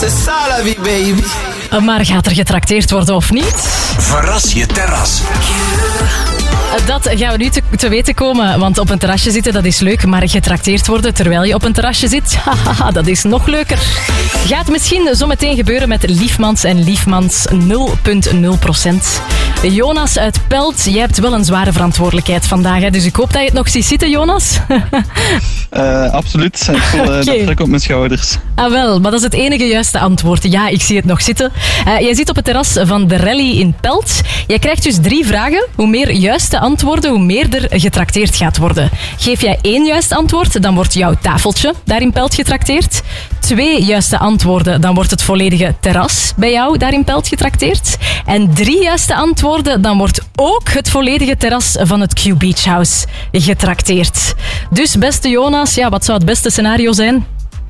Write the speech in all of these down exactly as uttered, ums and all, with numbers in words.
C'est ça la vie, baby. Maar gaat er getrakteerd worden of niet? Verras je terras. Dat gaan we nu te, te weten komen, want op een terrasje zitten, dat is leuk, maar getrakteerd worden terwijl je op een terrasje zit, haha, dat is nog leuker. Gaat misschien zometeen gebeuren met Liefmans en Liefmans nul komma nul procent. Jonas uit Pelt, jij hebt wel een zware verantwoordelijkheid vandaag, hè? Dus ik hoop dat je het nog ziet zitten, Jonas. Uh, absoluut, ik voel uh, okay. dat druk op mijn schouders. Ah wel, maar dat is het enige juiste antwoord. Ja, ik zie het nog zitten. Uh, jij zit op het terras van de Rally in Pelt. Jij krijgt dus drie vragen. Hoe meer juiste antwoorden, hoe meer er getrakteerd gaat worden. Geef jij één juist antwoord, dan wordt jouw tafeltje daar in Pelt getrakteerd. Twee juiste antwoorden, dan wordt het volledige terras bij jou daar in Pelt getrakteerd. En drie juiste antwoorden, dan wordt ook het volledige terras van het Q Beach House getrakteerd. Dus beste Jonas, ja, wat zou het beste scenario zijn?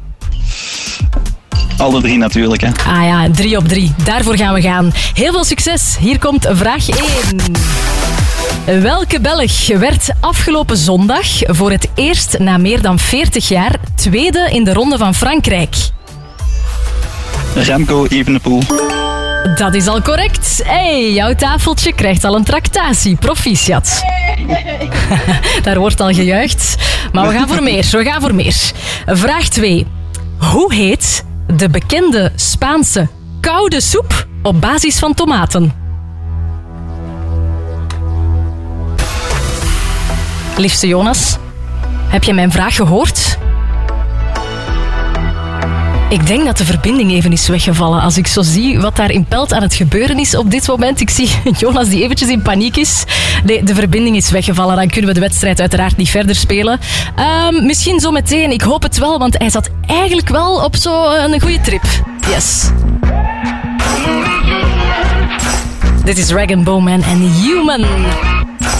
Alle drie natuurlijk, hè. Ah ja, drie op drie. Daarvoor gaan we gaan. Heel veel succes. Hier komt vraag één. Welke Belg werd afgelopen zondag voor het eerst na meer dan veertig jaar tweede in de Ronde van Frankrijk? Remco Evenepoel. Dat is al correct. Hey, jouw tafeltje krijgt al een tractatie. Proficiat. Daar wordt al gejuicht. Maar we gaan voor meer. We gaan voor meer. Vraag twee. Hoe heet de bekende Spaanse koude soep op basis van tomaten? Liefste Jonas, heb je mijn vraag gehoord? Ik denk dat de verbinding even is weggevallen. Als ik zo zie wat daar in Pelt aan het gebeuren is op dit moment. Ik zie Jonas die eventjes in paniek is. Nee, de verbinding is weggevallen. Dan kunnen we de wedstrijd uiteraard niet verder spelen. Um, misschien zo meteen. Ik hoop het wel, want hij zat eigenlijk wel op zo'n goede trip. Yes. Dit is Rag and Bowman en Human.